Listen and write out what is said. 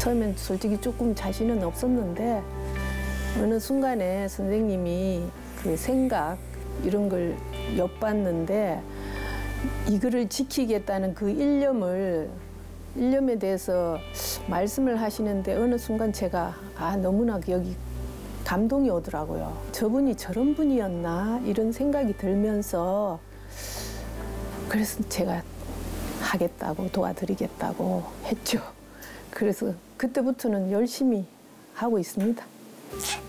처음엔 솔직히 조금 자신은 없었는데 어느 순간에 선생님이 그 생각 이런 걸 엿봤는데 이거를 지키겠다는 그 일념에 대해서 말씀을 하시는데 어느 순간 제가 너무나 여기 감동이 오더라고요. 저분이 저런 분이었나 이런 생각이 들면서 그래서 제가 하겠다고 도와드리겠다고 했죠. 그래서 그때부터는 열심히 하고 있습니다.